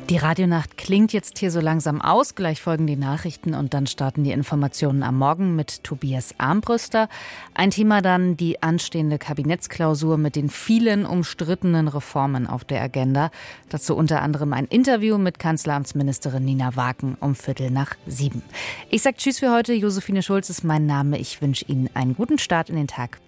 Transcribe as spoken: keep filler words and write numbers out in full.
Die Radionacht klingt jetzt hier so langsam aus. Gleich folgen die Nachrichten und dann starten die Informationen am Morgen mit Tobias Armbrüster. Ein Thema dann die anstehende Kabinettsklausur mit den vielen umstrittenen Reformen auf der Agenda. Dazu unter anderem ein Interview mit Kanzleramtsministerin Nina Waken um Viertel nach sieben. Ich sage Tschüss für heute. Josephine Schulz ist mein Name. Ich wünsche Ihnen einen guten Start in den Tag.